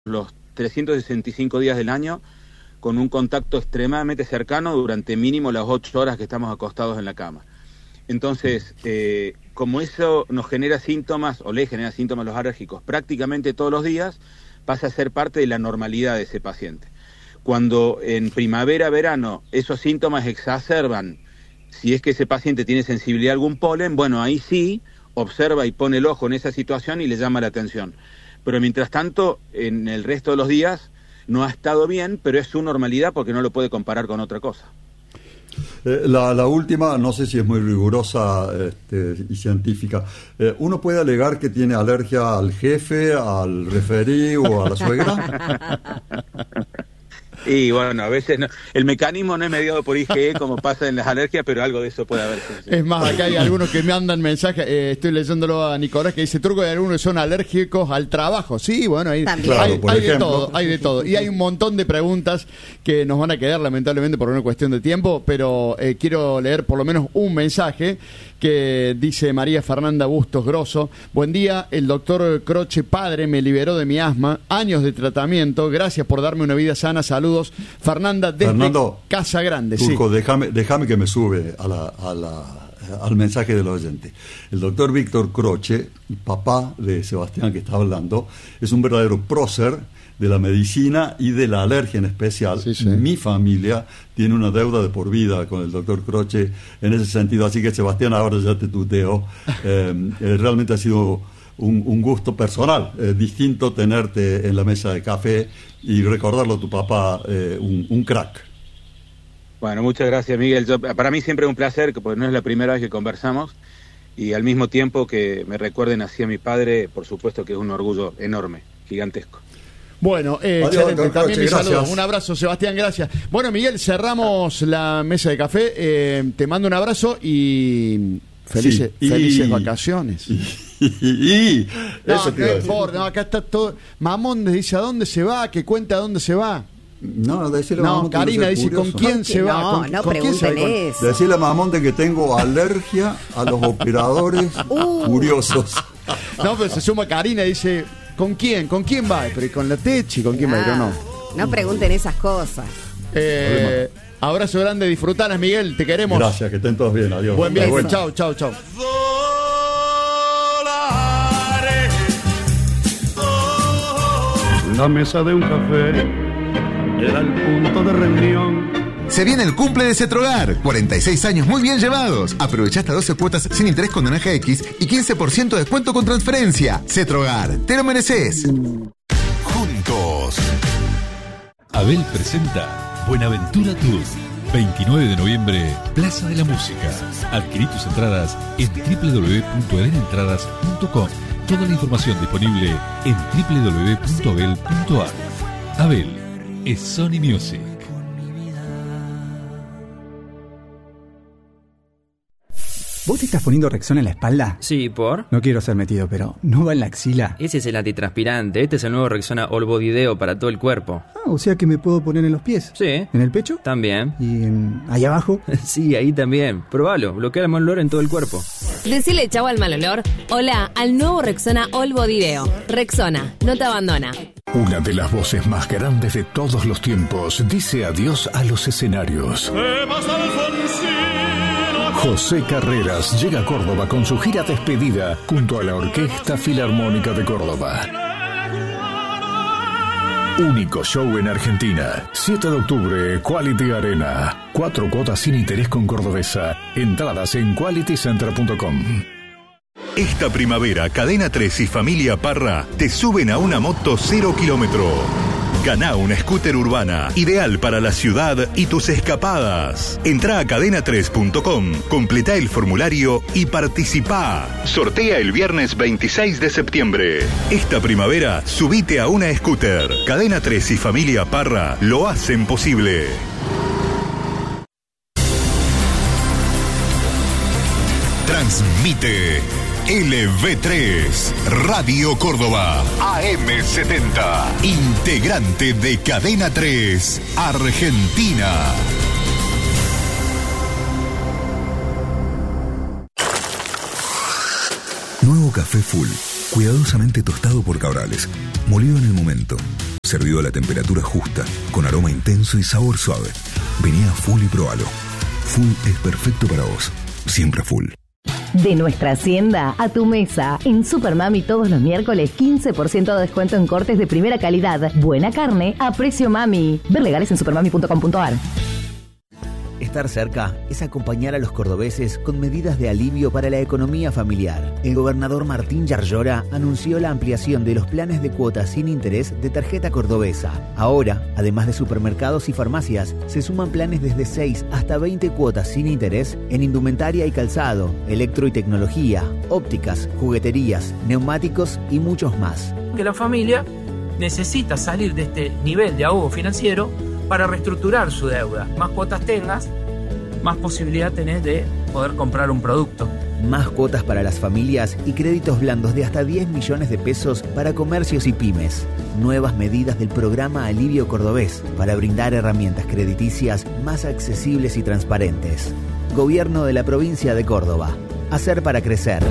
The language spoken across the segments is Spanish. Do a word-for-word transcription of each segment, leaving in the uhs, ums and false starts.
los trescientos sesenta y cinco días del año con un contacto extremadamente cercano durante mínimo las ocho horas que estamos acostados en la cama. Entonces, eh, como eso nos genera síntomas, o le genera síntomas a los alérgicos prácticamente todos los días, pasa a ser parte de la normalidad de ese paciente. Cuando en primavera, verano, esos síntomas exacerban, si es que ese paciente tiene sensibilidad a algún polen, bueno, ahí sí, observa y pone el ojo en esa situación y le llama la atención. Pero mientras tanto, en el resto de los días, no ha estado bien, pero es su normalidad porque no lo puede comparar con otra cosa. Eh, la, la última, no sé si es muy rigurosa este, y científica. Eh, ¿Uno puede alegar que tiene alergia al jefe, al referí o a la suegra? Y bueno, a veces no, el mecanismo no es mediado por I G E como pasa en las alergias, pero algo de eso puede haber. Sí, sí. Es más, acá hay algunos que me mandan mensajes, eh, estoy leyéndolo a Nicolás, que dice, truco de algunos que son alérgicos al trabajo. Sí, bueno, hay, También. hay, Claro, por hay de ejemplo. todo, hay de todo. Y hay un montón de preguntas que nos van a quedar lamentablemente por una cuestión de tiempo, pero eh, quiero leer por lo menos un mensaje que dice María Fernanda Bustos Grosso. Buen día, el doctor Croce padre me liberó de mi asma, años de tratamiento, gracias por darme una vida sana, saludos. Fernanda desde Fernando, Casa Grande. Turco, sí. déjame, déjame que me sube a la, a la, al mensaje del oyente. El doctor Víctor Croce, papá de Sebastián que está hablando, es un verdadero prócer de la medicina y de la alergia en especial. Sí, sí. Mi familia tiene una deuda de por vida con el doctor Croce en ese sentido, así que Sebastián, ahora ya te tuteo. Eh, eh, realmente ha sido un, un gusto personal, eh, distinto tenerte en la mesa de café y recordarlo a tu papá, eh, un, un crack. Bueno, muchas gracias, Miguel. Yo, para mí siempre es un placer, porque no es la primera vez que conversamos, y al mismo tiempo que me recuerden así a mi padre, por supuesto que es un orgullo enorme, gigantesco. Bueno, eh, Adiós, excelente. doctor También Croce, mis gracias. saludos. Un abrazo, Sebastián, gracias. Bueno, Miguel, cerramos la mesa de café. Eh, te mando un abrazo y felices, Sí, y- felices vacaciones. Y, y- No, eso te iba a no decir. importa, no, acá está todo. Mamón dice a dónde se va, que cuenta a dónde se va. No, decirle a No, Mamón que Karina sea dice curioso. con quién ¿Con se quién? va. No, con, no con quién se va. pregunten eso. Decirle a Mamón de que tengo alergia a los operadores Uh. curiosos. No, pero se suma Karina y dice, ¿con quién? ¿Con quién va? Pero ¿y con la Techi? ¿Con quién va? Pero no. No pregunten esas cosas. Eh, abrazo grande, disfrutalas, Miguel, te queremos. Gracias, que estén todos bien. Adiós. Buen viaje, Bueno. chao, chao, chao. La mesa de un café era el punto de reunión. Se viene el cumple de Cetrogar, cuarenta y seis años muy bien llevados. Aprovecha hasta doce cuotas sin interés con Naranja X y quince por ciento de descuento con transferencia. Cetrogar, te lo mereces. Juntos. Abel presenta Buenaventura Tour. veintinueve de noviembre, Plaza de la Música. Adquirí tus entradas en doble u doble u doble u punto eden entradas punto com. Toda la información disponible en doble u doble u doble u punto abel punto ar. Abel es Sony Music. ¿Vos te estás poniendo Rexona en la espalda? Sí, ¿por? No quiero ser metido, pero ¿no va en la axila? Ese es el antitranspirante. Este es el nuevo Rexona All Body Deo para todo el cuerpo. Ah, o sea que me puedo poner en los pies. Sí. ¿En el pecho? También. ¿Y en, ahí abajo? Sí, ahí también. Probalo. Bloquea el mal olor en todo el cuerpo. Decile chau al mal olor. Hola al nuevo Rexona All Body Deo. Rexona, no te abandona. Una de las voces más grandes de todos los tiempos dice adiós a los escenarios. José Carreras llega a Córdoba con su gira despedida junto a la Orquesta Filarmónica de Córdoba. Único show en Argentina. siete de octubre, Quality Arena. Cuatro cuotas sin interés con Cordobesa. Entradas en quality center punto com. Esta primavera, Cadena tres y Familia Parra te suben a una moto cero kilómetro. Ganá una scooter urbana, ideal para la ciudad y tus escapadas. Entrá a cadena tres punto com, completá el formulario y participá. Sortea el viernes veintiséis de septiembre. Esta primavera, subite a una scooter. Cadena tres y Familia Parra lo hacen posible. Transmite L V tres, Radio Córdoba, A M setenta, integrante de Cadena tres, Argentina. Nuevo café full, cuidadosamente tostado por Cabrales, molido en el momento. servido a la temperatura justa, con aroma intenso y sabor suave. Vení a Full y probalo. Full es perfecto para vos. Siempre Full. De nuestra hacienda a tu mesa. En Supermami todos los miércoles quince por ciento de descuento en cortes de primera calidad. Buena carne a precio mami. Ver legales en supermami punto com punto a r. Estar cerca es acompañar a los cordobeses con medidas de alivio para la economía familiar. El gobernador Martín Yarlora anunció la ampliación de los planes de cuotas sin interés de tarjeta cordobesa. Ahora, además de supermercados y farmacias, se suman planes desde seis hasta veinte cuotas sin interés en indumentaria y calzado, electro y tecnología, ópticas, jugueterías, neumáticos y muchos más. Que la familia necesita salir de este nivel de ahogo financiero para reestructurar su deuda. Más cuotas tengas, más posibilidad tenés de poder comprar un producto. Más cuotas para las familias y créditos blandos de hasta diez millones de pesos para comercios y pymes. Nuevas medidas del programa Alivio Cordobés para brindar herramientas crediticias más accesibles y transparentes. Gobierno de la provincia de Córdoba. Hacer para crecer.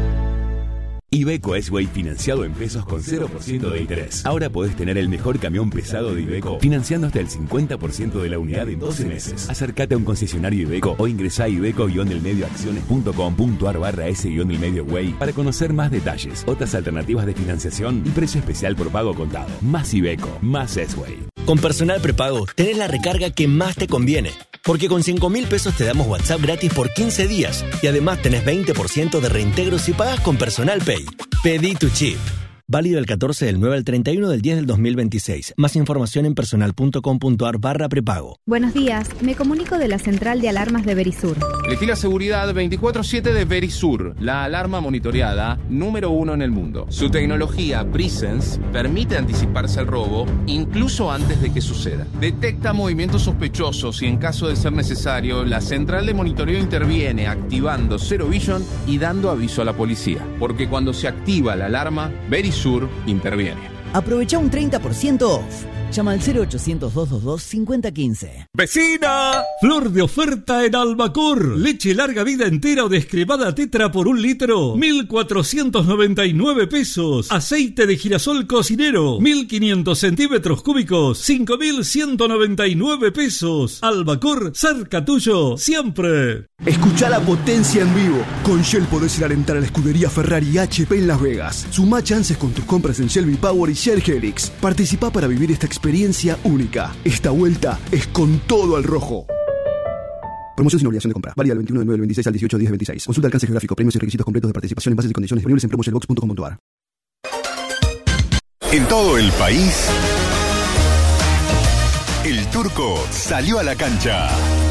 Iveco S-Way financiado en pesos con cero por ciento de interés. Ahora podés tener el mejor camión pesado de Iveco financiando hasta el cincuenta por ciento de la unidad en doce meses. Acércate a un concesionario Iveco o ingresá a iveco-delmedioacciones.com.ar barra S-delmedioway para conocer más detalles, otras alternativas de financiación y precio especial por pago contado. Más Iveco, más S-Way. Con Personal Prepago tenés la recarga que más te conviene. Porque con cinco mil pesos te damos WhatsApp gratis por quince días y además tenés veinte por ciento de reintegro si pagás con Personal Pay. Pedí tu chip. Válido del catorce del nueve al treinta y uno del diez del dos mil veintiséis. Más información en personal.com.ar barra prepago. Buenos días, me comunico de la central de alarmas de Verisur. Elegí la seguridad veinticuatro siete de Verisur, la alarma monitoreada número uno en el mundo. Su tecnología Presence permite anticiparse al robo incluso antes de que suceda. Detecta movimientos sospechosos y en caso de ser necesario, la central de monitoreo interviene activando Zero Vision y dando aviso a la policía. Porque cuando se activa la alarma, Verisur Sur interviene. Aprovecha un treinta por ciento off. Llama al cero ochocientos, doscientos veintidós, cincuenta quince. ¡Vecina! Flor de oferta en Albacor. Leche larga vida entera o descremada tetra por un litro. mil cuatrocientos noventa y nueve pesos. Aceite de girasol cocinero. mil quinientos centímetros cúbicos. cinco mil ciento noventa y nueve pesos. Albacor, cerca tuyo, siempre. Escucha la potencia en vivo. Con Shell podés ir a alentar a la escudería Ferrari H P en Las Vegas. Sumá chances con tus compras en Shell V-Power y Shell Helix. Participá para vivir esta experiencia única. Esta vuelta es con todo al rojo. Promoción sin obligación de compra. Válida del veintiuno de nueve del veintiséis al dieciocho de diez del veintiséis. Consulta alcance geográfico, premios y requisitos completos de participación en bases y condiciones disponibles en promoshellbox punto com punto a r. En todo el país, el Turco salió a la cancha.